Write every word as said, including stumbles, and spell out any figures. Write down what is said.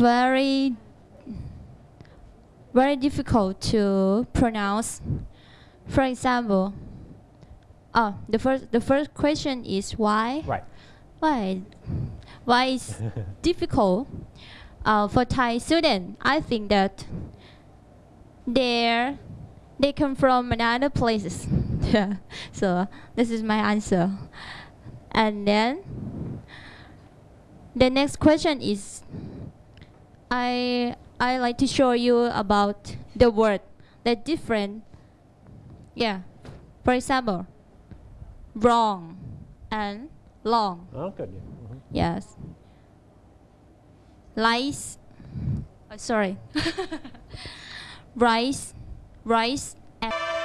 very very difficult to pronounce. For example, oh, the first the first question is why? Right. Why? Why is difficult uh, for Thai students? I think that they they come from another places. Yeah. So this is my answer. And then the next question is, I I like to show you about the word that different. Yeah. For example, wrong and long. Oh, good. Yeah. Mhm. Yes. Rice. Oh, sorry. rice, rice, and